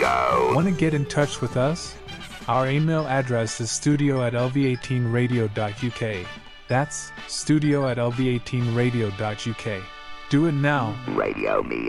go. Want to get in touch with us? Our email address is studio@lv18radio.uk. That's studio@lv18radio.uk. Do it now. Radio me